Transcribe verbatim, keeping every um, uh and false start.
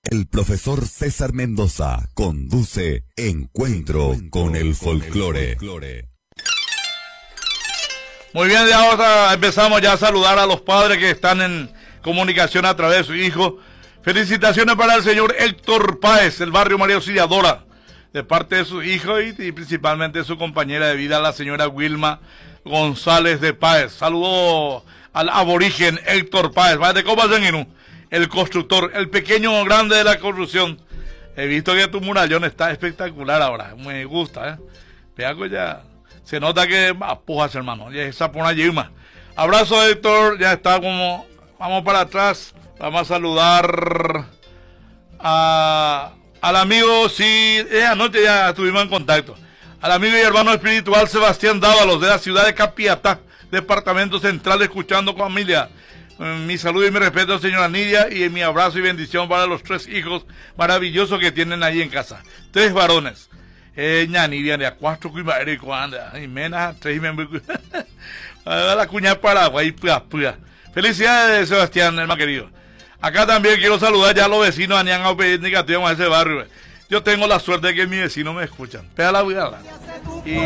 El profesor César Mendoza conduce Encuentro con el Folclore. Muy bien, ya ahora empezamos ya a saludar a los padres que están en comunicación a través de su hijo. Felicitaciones para el señor Héctor Páez, del barrio María Auxiliadora, de parte de su hijo y, y principalmente de su compañera de vida, la señora Wilma González de Páez. Saludo al aborigen Héctor Páez, ¿de cómo hacen? El constructor, el pequeño grande de la construcción. He visto que tu murallón está espectacular ahora, me gusta, ¿eh? Peaco ya, se nota que apujas, hermano, ya está por una yima. Abrazo, Héctor, ya está como, vamos para atrás, vamos a saludar a, al amigo, sí, eh, anoche ya estuvimos en contacto, al amigo y hermano espiritual Sebastián Dávalos, de la ciudad de Capiatá, departamento central, escuchando con familia. Mi salud y mi respeto, señora Nidia, y mi abrazo y bendición para los tres hijos maravillosos que tienen ahí en casa. Tres varones. Eh, ña Nidia, de a cuatro cuimaérico, anda, y menos, tres miembros. La cuña Paraguay, pua, pua. Felicidades, Sebastián, hermano querido. Acá también quiero saludar ya a los vecinos, Anian Aupétnica, a ese barrio. Yo tengo la suerte de que mis vecinos me escuchan. Pega la vida. Y